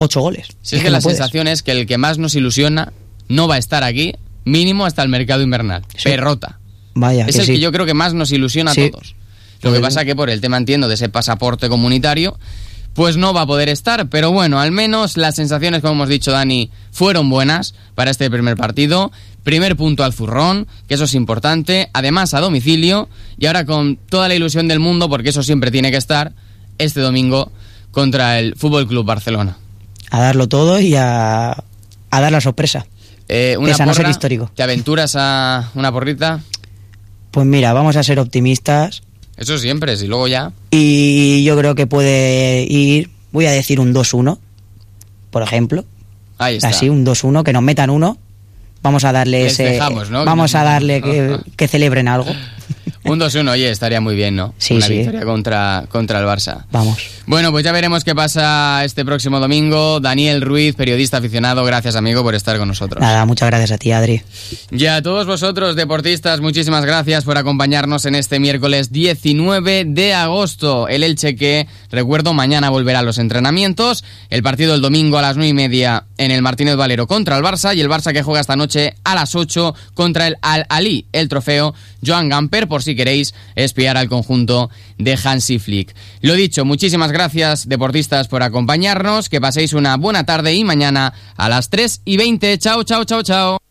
8 goles. Si es que la sensación es que el que más nos ilusiona no va a estar aquí, mínimo hasta el mercado invernal. Sí. Perrota. Vaya, es el que yo creo que más nos ilusiona a todos. Lo que pasa que por el tema, entiendo, de ese pasaporte comunitario, pues no va a poder estar. Pero bueno, al menos las sensaciones, como hemos dicho, Dani, fueron buenas para este primer partido. Primer punto al zurrón, que eso es importante. Además, a domicilio. Y ahora con toda la ilusión del mundo, porque eso siempre tiene que estar, este domingo contra el Fútbol Club Barcelona. A darlo todo y a dar la sorpresa. Una porra, no ser histórico. ¿Te aventuras a una porrita? Pues mira, vamos a ser optimistas. Eso siempre, si luego ya... Y yo creo que puede ir, voy a decir un 2-1, por ejemplo. Ahí está. Así, un 2-1, que nos metan uno. Vamos a darle ¿no? Vamos a darle que celebren algo. Un 2-1, oye, estaría muy bien, ¿no? Sí, Una sí. victoria contra el Barça. Vamos. Bueno, pues ya veremos qué pasa este próximo domingo. Daniel Ruiz, periodista aficionado, gracias, amigo, por estar con nosotros. Nada, muchas gracias a ti, Adri. Y a todos vosotros, deportistas, muchísimas gracias por acompañarnos en este miércoles 19 de agosto. El Elche que, recuerdo, mañana volverá a los entrenamientos. El partido el domingo a las 9:30 en el Martínez Valero contra el Barça. Y el Barça que juega esta noche a las 8 contra el Al-Ahly, el trofeo Joan Gamper, por si queréis espiar al conjunto de Hansi Flick. Lo dicho, muchísimas gracias, deportistas, por acompañarnos. Que paséis una buena tarde y mañana a las 3:20. Chao, chao, chao, chao.